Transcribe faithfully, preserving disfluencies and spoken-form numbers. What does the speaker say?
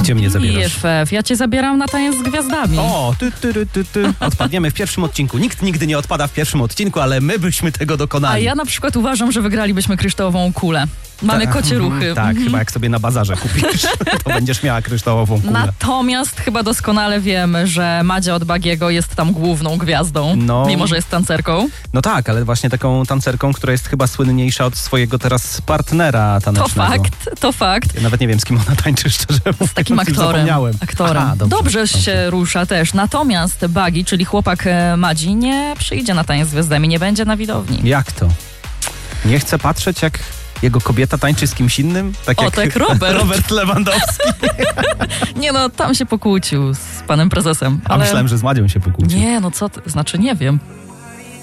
Gdzie mnie zabierasz? B F F, ja cię zabieram na taniec z gwiazdami. O, ty, ty, ty, ty, ty. Odpadniemy w pierwszym odcinku. Nikt nigdy nie odpada w pierwszym odcinku, ale my byśmy tego dokonali. A ja na przykład uważam, że wygralibyśmy kryształową kulę. Mamy Ta- kocie ruchy. Tak, Mhm. chyba jak sobie na bazarze kupisz, to będziesz miała kryształową kulę. Natomiast chyba doskonale wiemy, że Madzia od Bagiego jest tam główną gwiazdą, No. mimo że jest tancerką. No tak, ale właśnie taką tancerką, która jest chyba słynniejsza od swojego teraz partnera To tanecznego. fakt, to fakt. Ja nawet nie wiem, z kim ona tańczy, szczerze mówiąc. Z takim już aktorem. Zapomniałem. aktorem. Aha, dobrze, dobrze, dobrze. się rusza też. Natomiast Bagi, czyli chłopak e, Madzi, nie przyjdzie na taniec z gwiazdami, nie będzie na widowni. Jak to? Nie chcę patrzeć, jak jego kobieta tańczy z kimś innym? Tak O, jak tak Robert. Robert Lewandowski. Nie no, tam się pokłócił z panem prezesem. A Ale... myślałem, że z Madzią się pokłócił. Nie, no co ty, znaczy nie wiem.